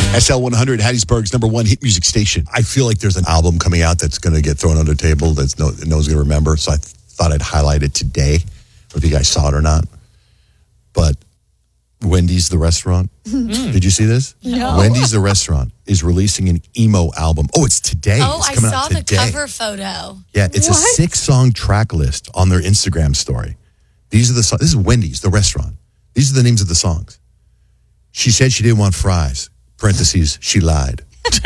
SL100, Hattiesburg's number one hit music station. I feel like there's an album coming out that's going to get thrown under the table that no one's going to remember. So I thought I'd highlight it today. I don't know if you guys saw it or not. But Wendy's, the restaurant. Did you see this? No. Wendy's, the restaurant, is releasing an emo album. Oh, it's today. Oh, it's I coming saw out the today. cover photo. Yeah, it's a 6-song track list on their Instagram story. These are the songs. This is Wendy's, the restaurant. These are the names of the songs. She said she didn't want fries. Parentheses, she lied.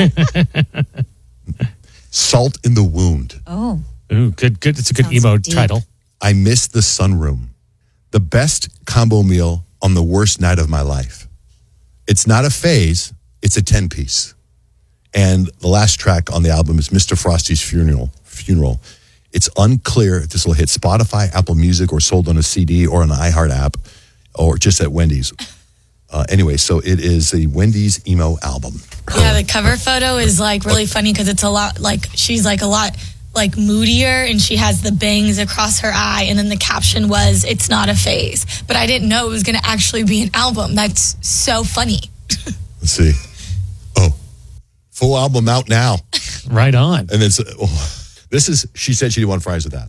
Salt in the Wound. Oh. Ooh, good. It's a good Sounds emo deep. title. I Miss the Sunroom. The best combo meal on the worst night of my life. It's not a phase, it's a 10-piece. And the last track on the album is Mr. Frosty's Funeral. It's unclear if this will hit Spotify, Apple Music, or sold on a CD or an iHeart app, or just at Wendy's. Anyway, so it is the Wendy's emo album. Yeah, the cover photo is like really funny because it's a lot like she's like a lot like moodier and she has the bangs across her eye, and then the caption was "It's not a phase." But I didn't know it was going to actually be an album. That's so funny. Let's see. Oh, full album out now. Right on. And it's this is. She said she didn't want fries with that.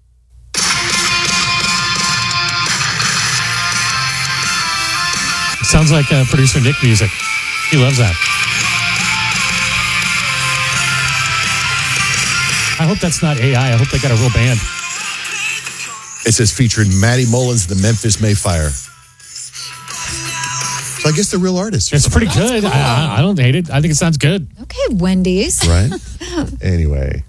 Sounds like producer Nick music. He loves that. I hope that's not AI. I hope they got a real band. It says featuring Matty Mullins, the Memphis Mayfire. So I guess they're real artists. It's pretty good. Cool. I don't hate it. I think it sounds good. Okay, Wendy's. Right? Anyway.